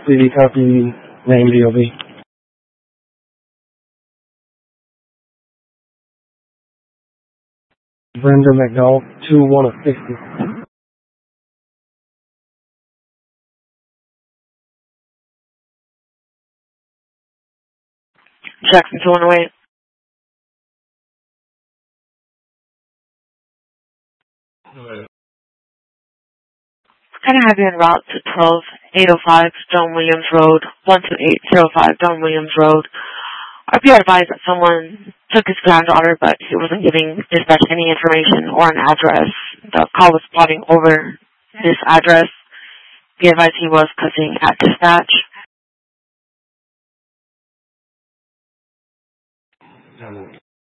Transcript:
CD copy name DOB. Brenda McDowell, 2-1 of 60. Jackson 2-1-8. Kind of have you en route to 12805 John Williams Road, 12805 John Williams Road. RP advised that someone took his granddaughter, but he wasn't giving dispatch any information or an address. The call was plotting over this address. He advised he was cussing at dispatch.